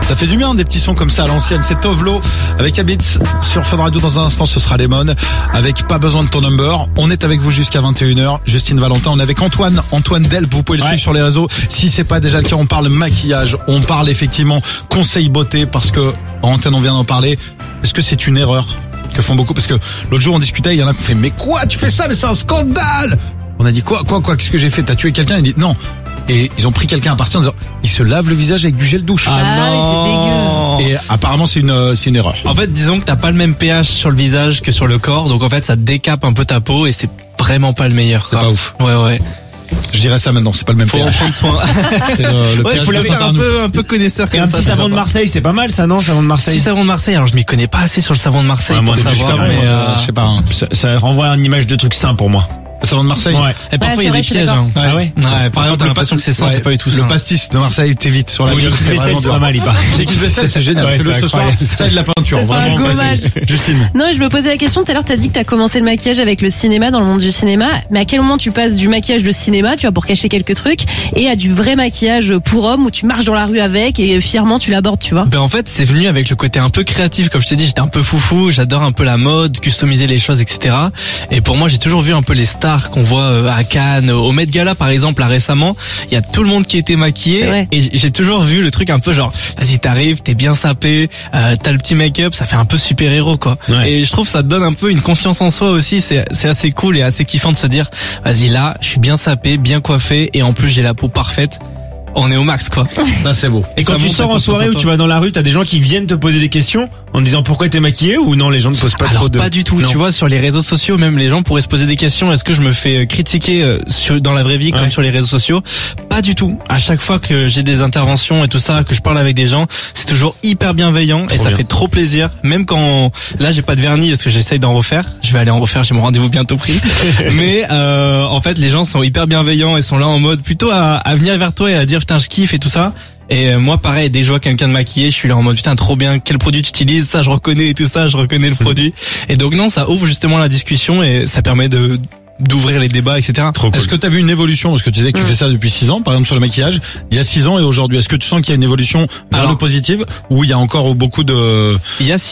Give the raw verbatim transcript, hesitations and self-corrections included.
Ça fait du bien des petits sons comme ça à l'ancienne. C'est Tovlo avec Habits sur Fun Radio. Dans un instant ce sera Lemon avec Pas besoin de ton number. On est avec vous jusqu'à vingt et une heures. Justine Valentin, on est avec Antoine Antoine Delp, vous pouvez le ouais. suivre sur les réseaux. Si c'est pas déjà le cas, on parle maquillage, on parle effectivement conseil beauté, parce que en antenne on vient d'en parler. Est-ce que c'est une erreur que font beaucoup? Parce que l'autre jour on discutait, il y en a qui fait mais quoi tu fais ça, mais c'est un scandale. On a dit quoi quoi quoi qu'est-ce que j'ai fait? T'as tué quelqu'un? Il dit non. Et ils ont pris quelqu'un à partir en disant il se lave le visage avec du gel douche. Ah, Ah non. c'est dégueu. Et apparemment c'est une c'est une erreur. En fait, disons que t'as pas le même pH sur le visage que sur le corps, donc en fait ça décape un peu ta peau et c'est vraiment pas le meilleur. C'est quoi. pas ouf. Ouais ouais. Je dirais ça maintenant, c'est pas le même Faut en pH. prendre soin. C'est le, le Ouais, pH faut de la faire un Saint-Arnoux. peu un peu connaisseur. Et comme un ça, petit c'est savon de sympa. Marseille, c'est pas mal ça, non? Savon de Marseille. Petit savon de Marseille. Alors je m'y connais pas assez sur le savon de Marseille Ouais, moi, pour c'est du savoir. savon, mais, euh, euh, Je sais pas. Hein. Ça, ça renvoie à une image de truc sain pour moi. Le savon de Marseille. Ouais. Et parfois Ouais, il y a c'est vrai, des je suis pièges. d'accord. Hein. Ah ouais. Ouais. Parfois t'as le l'impression que c'est ça, ouais, c'est pas du tout ça. Le pastis de Marseille t'évite sur la Oui, gueule. le C'est vaisselle, vraiment c'est dur. pas mal, il paraît. L'équipe vaisselle, c'est génial. Ouais, Fais-le c'est ce soir. incroyable. Ça et de la peinture. Ça, c'est un Vraiment. gommage. Vas-y. Justine. Non, je me posais la question, tout à l'heure t'as dit que t'as commencé le maquillage avec le cinéma, dans le monde du cinéma, mais à quel moment tu passes du maquillage de cinéma, tu vois, pour cacher quelques trucs, et à du vrai maquillage pour homme où tu marches dans la rue avec et fièrement tu l'abordes, tu vois? Ben en fait c'est venu avec le côté un peu créatif, comme je t'ai dit, j'étais un peu foufou, j'adore un peu la mode, customiser les choses, et cetera. Et pour moi j'ai toujours vu un peu les stars qu'on voit euh, à Cannes, au Met Gala par exemple là récemment, il y a tout le monde qui était maquillé, Ouais. et j'ai toujours vu le truc un peu genre vas-y t'arrives, t'es bien sapé, euh, t'as le petit make-up, ça fait un peu super héros quoi. Ouais. Et je trouve ça te donne un peu une confiance en soi aussi, c'est c'est assez cool et assez kiffant de se dire vas-y là je suis bien sapé, bien coiffé et en plus j'ai la peau parfaite. On est au max quoi. Là c'est beau. Et quand Ça tu monte sors la en confiance soirée en ou toi. tu vas dans la rue, t'as des gens qui viennent te poser des questions en disant pourquoi t'es maquillé, ou non, les gens ne posent pas Alors trop de... pas du tout, Non. tu vois, sur les réseaux sociaux, même les gens pourraient se poser des questions. Est-ce que je me fais euh, critiquer euh, sur, dans la vraie vie comme Ouais. sur les réseaux sociaux? Pas du tout. À chaque fois que j'ai des interventions et tout ça, que je parle avec des gens, c'est toujours hyper bienveillant et ça bien. fait trop plaisir. Même quand là j'ai pas de vernis parce que j'essaye d'en refaire. Je vais aller en refaire, j'ai mon rendez-vous bientôt pris. Mais euh, en fait, les gens sont hyper bienveillants et sont là en mode plutôt à, à venir vers toi et à dire putain je kiffe et tout ça. Et moi pareil, dès que je vois quelqu'un de maquillé, je suis là en mode putain trop bien, quel produit tu utilises, ça je reconnais et tout ça, je reconnais le produit. Et donc non, ça ouvre justement la discussion et ça permet de d'ouvrir les débats, et cetera. Trop cool. Est-ce que tu as vu une évolution? Parce que tu disais que tu Mm. fais ça depuis six ans, par exemple sur le maquillage, il y a six ans et aujourd'hui. Est-ce que tu sens qu'il y a une évolution vers Alors- le positif, ou il y a encore beaucoup de... Il y a